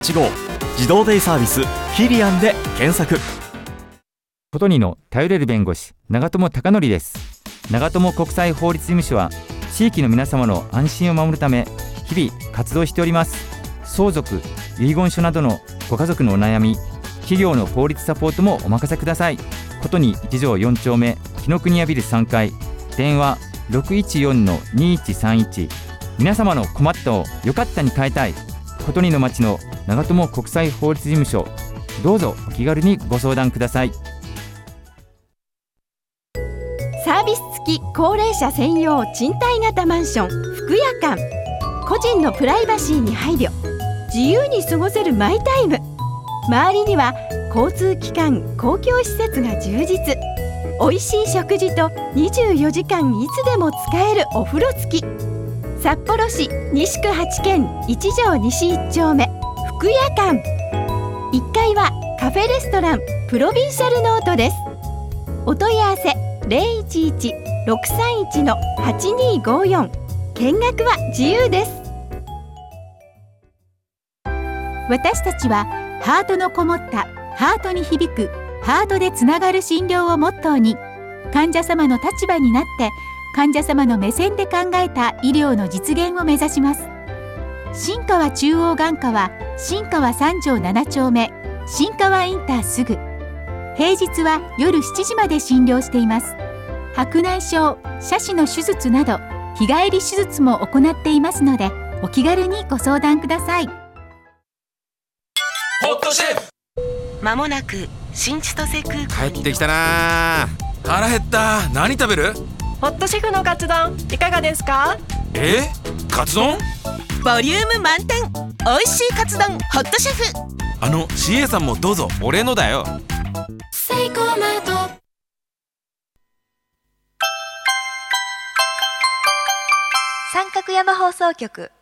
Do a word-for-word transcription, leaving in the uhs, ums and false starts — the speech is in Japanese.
いちご自動デイサービスキリアンで検索。 ことにの頼れる弁護士長友貴則です。長友国際法律事務所は地域の皆様の安心を守るため日々活動しております。相続、遺言書などのご家族のお悩み、企業の法律サポートもお任せください。ことにいち条よん丁目紀ノ国屋ビルさんかい、電話 ろくいちよんのにいちさんいち。 皆様の困ったをよかったに変えたいことにの町の長友国際法律事務所、どうぞお気軽にご相談ください。 サービス付き高齢者専用賃貸型マンション福屋館。個人のプライバシーに配慮、自由に過ごせるマイタイム。周りには交通機関、公共施設が充実。おいしい食事とにじゅうよじかんいつでも使えるお風呂付き。札幌市西区はちけんいち条西いち丁目福屋館。いっかいはカフェレストランプロビンシャルノートです。お問い合わせ ゼロいちいち ろくさんいち はちにごよん。見学は自由です。 私たちはハートのこもったハートに響くハートでつながる診療をモットーに、患者様の立場になって患者様の目線で考えた医療の実現を目指します。新川中央眼科は新川さん条なな丁目新川インターすぐ。平日は夜しちじまで診療しています。白内障、斜視の手術など日帰り手術も行っていますので、お気軽にご相談ください。 ホットシェフ、 まもなく新千歳空港に帰ってきたな。腹減った。何食べる？ ホットシェフのカツ丼いかがですか？ え？カツ丼？ ボリューム満点、おいしいカツ丼ホットシェフ。 あの シーエー さんもどうぞ。俺のだよ。 セイコーマート。 三角山放送局。